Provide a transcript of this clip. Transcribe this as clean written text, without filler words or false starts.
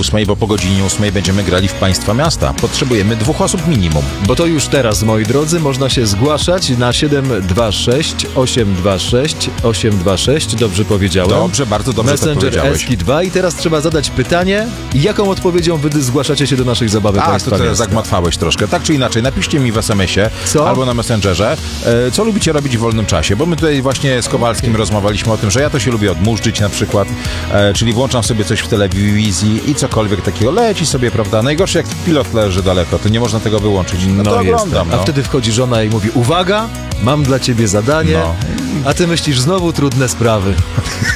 8, bo po godzinie 8 będziemy grali w Państwa Miasta. Potrzebujemy 2 osób minimum. Bo to już teraz, moi drodzy, można się zgłaszać na 726 826 826, dobrze powiedziałem? Dobrze, bardzo dobrze to Messenger powiedziałeś. Eski 2 i teraz trzeba zadać pytanie, jaką odpowiedzią wy zgłaszacie się do naszej zabawy A, Państwa to teraz Miasta. zagmatwałeś troszkę. Tak czy inaczej, napiszcie mi w SMS-ie Co? albo na Messengerze, co lubicie robić w wolnym czasie, bo my tutaj właśnie z Kowalskim rozmawialiśmy o tym, że ja to się lubię odmurzyć na przykład, czyli włączam sobie coś w telewizji i cokolwiek takiego leci sobie, prawda? Najgorsze jak pilot leży daleko, to nie można tego wyłączyć. No to oglądam, A wtedy wchodzi żona i mówi, uwaga, mam dla ciebie zadanie, No. a ty myślisz, znowu trudne sprawy.